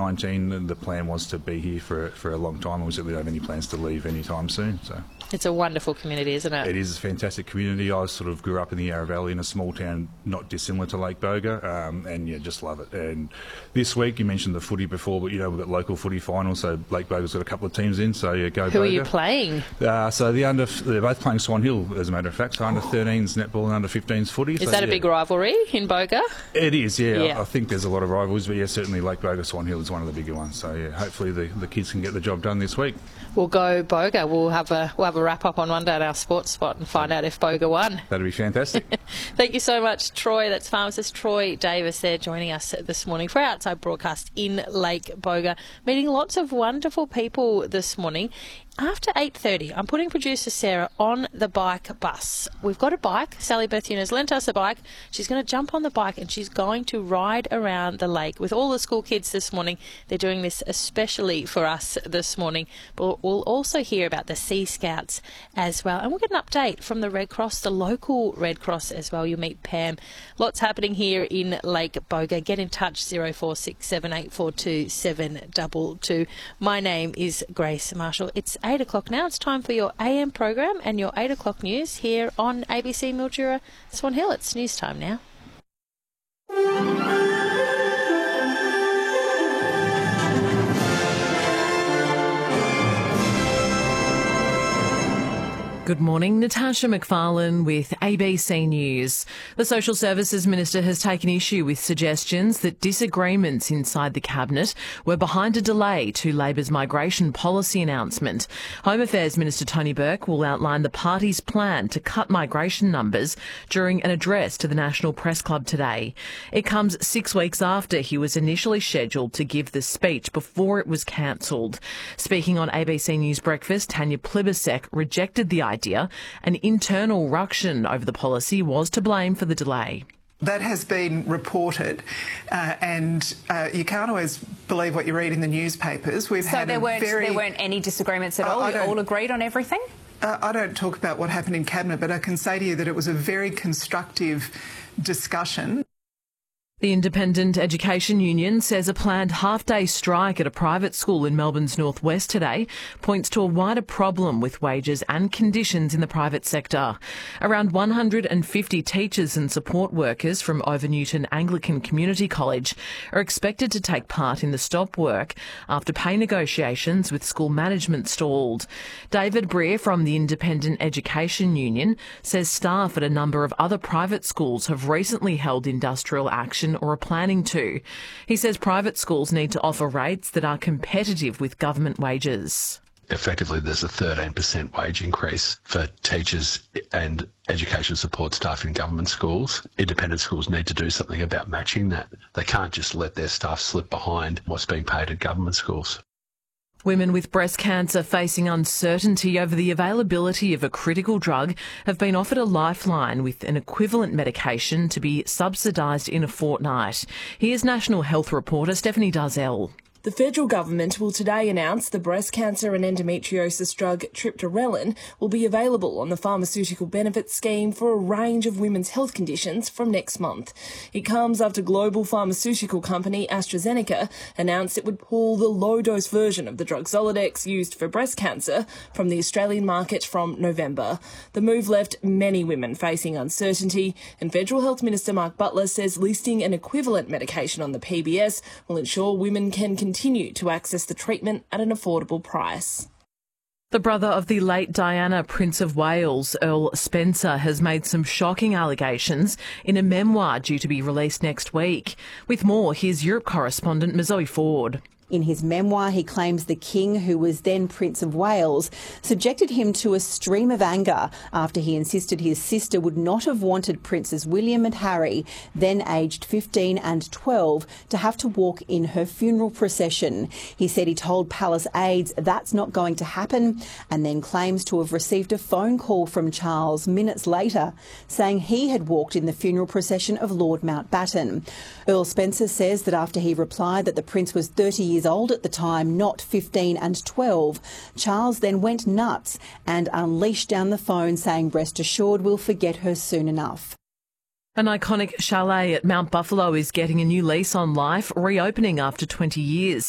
19, the plan was to be here for a long time, and we certainly don't have any plans to leave anytime soon. So it's a wonderful community, isn't it? It is a fantastic community. I sort of grew up in the Yarra Valley in a small town not dissimilar to Lake Boga, and just love it. And this week, you mentioned the footy before, but we've got local footy finals, so Lake Boga's got a couple of teams in, so go Boga. Who are you playing? So they're both playing Swan Hill, as a matter of fact, so under 13s netball and under 15s footy. Is that a big rivalry in Boga? It is, yeah. I think there's a lot of rivalries, but certainly Lake Boga Swan Hill is one of the bigger ones. So hopefully the kids can get the job done this week. We'll go Boga. We'll have a wrap up on Monday at our sports spot and find out if Boga won. That'd be fantastic. Thank you so much, Troy. That's pharmacist Troy Davis there joining us this morning for our outside broadcast in Lake Boga, meeting lots of wonderful people this morning. After 8:30, I'm putting producer Sarah on the bike bus. We've got a bike. Sally Bethune has lent us a bike. She's going to jump on the bike and she's going to ride around the lake with all the school kids this morning. They're doing this especially for us this morning. But we'll also hear about the Sea Scouts as well. And we'll get an update from the Red Cross, the local Red Cross as well. You'll meet Pam. Lots happening here in Lake Boga. Get in touch, 0467842722. 722. My name is Grace Marshall. It's 8 o'clock now. It's time for your AM program and your 8 o'clock news here on ABC Mildura Swan Hill. It's news time now. Good morning, Natasha McFarlane with ABC News. The Social Services Minister has taken issue with suggestions that disagreements inside the Cabinet were behind a delay to Labor's migration policy announcement. Home Affairs Minister Tony Burke will outline the party's plan to cut migration numbers during an address to the National Press Club today. It comes 6 weeks after he was initially scheduled to give the speech before it was cancelled. Speaking on ABC News Breakfast, Tanya Plibersek rejected the idea an internal ruction over the policy was to blame for the delay. That has been reported, and you can't always believe what you read in the newspapers. There weren't any disagreements at all? You all agreed on everything? I don't talk about what happened in Cabinet, but I can say to you that it was a very constructive discussion. The Independent Education Union says a planned half-day strike at a private school in Melbourne's northwest today points to a wider problem with wages and conditions in the private sector. Around 150 teachers and support workers from Over-Newton Anglican Community College are expected to take part in the stop work after pay negotiations with school management stalled. David Breer from the Independent Education Union says staff at a number of other private schools have recently held industrial action or are planning to. He says private schools need to offer rates that are competitive with government wages. Effectively, there's a 13% wage increase for teachers and education support staff in government schools. Independent schools need to do something about matching that. They can't just let their staff slip behind what's being paid at government schools. Women with breast cancer facing uncertainty over the availability of a critical drug have been offered a lifeline with an equivalent medication to be subsidised in a fortnight. Here's National Health reporter Stephanie Darzell. The federal government will today announce the breast cancer and endometriosis drug triptorelin will be available on the pharmaceutical benefits scheme for a range of women's health conditions from next month. It comes after global pharmaceutical company AstraZeneca announced it would pull the low-dose version of the drug Zoladex used for breast cancer from the Australian market from November. The move left many women facing uncertainty, and Federal Health Minister Mark Butler says listing an equivalent medication on the PBS will ensure women can continue to access the treatment at an affordable price. The brother of the late Diana, Prince of Wales, Earl Spencer, has made some shocking allegations in a memoir due to be released next week. With more, here's Europe correspondent Mazoe Ford. In his memoir, he claims the King, who was then Prince of Wales, subjected him to a stream of anger after he insisted his sister would not have wanted Princes William and Harry, then aged 15 and 12, to have to walk in her funeral procession. He said he told palace aides that's not going to happen, and then claims to have received a phone call from Charles minutes later saying he had walked in the funeral procession of Lord Mountbatten. Earl Spencer says that after he replied that the Prince was 30 years old at the time, not 15 and 12, Charles then went nuts and unleashed down the phone saying, "Rest assured we'll forget her soon enough." An iconic chalet at Mount Buffalo is getting a new lease on life, reopening after 20 years.